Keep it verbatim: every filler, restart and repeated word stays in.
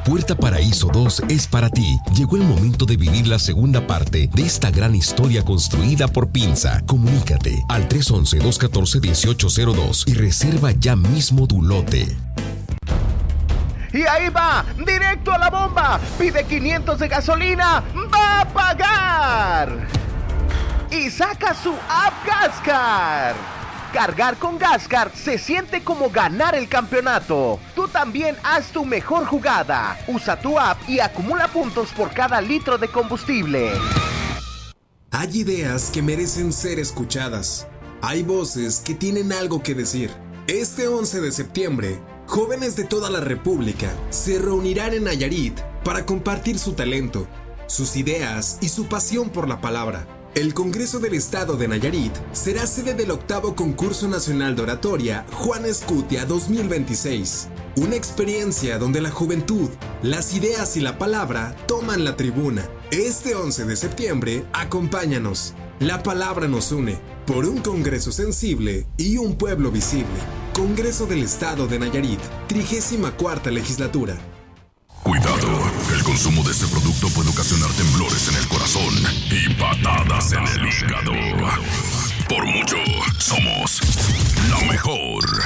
Puerta Paraíso dos es para ti. Llegó el momento de vivir la segunda parte de esta gran historia construida por Pinza. Comunícate al tres once, dos catorce, dieciocho cero dos y reserva ya mismo tu lote. Y ahí va, directo a la bomba. Pide quinientos de gasolina, va a pagar. Y saca su app Gascar. Cargar con Gascar se siente como ganar el campeonato. Tú también haz tu mejor jugada. Usa tu app y acumula puntos por cada litro de combustible. Hay ideas que merecen ser escuchadas. Hay voces que tienen algo que decir. Este once de septiembre, jóvenes de toda la República se reunirán en Nayarit para compartir su talento, sus ideas y su pasión por la palabra. El Congreso del Estado de Nayarit será sede del octavo Concurso Nacional de Oratoria Juan Escutia dos mil veintiséis. Una experiencia donde la juventud, las ideas y la palabra toman la tribuna. Este once de septiembre, acompáñanos. La palabra nos une por un Congreso sensible y un pueblo visible. Congreso del Estado de Nayarit, trigésima cuarta legislatura. Cuidado, el consumo de este producto puede ocasionar temblores en el corazón y patadas en el hígado. Por mucho, somos la mejor.